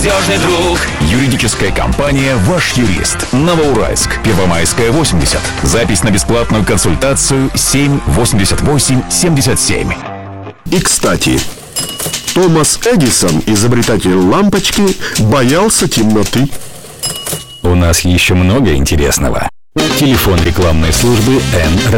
надежный друг. Юридическая компания «Ваш юрист». Новоуральск, Первомайская, 80. Запись на бесплатную консультацию 788-77. И, кстати, Томас Эдисон, изобретатель лампочки, боялся темноты. У нас еще много интересного. Телефон рекламной службы «Н».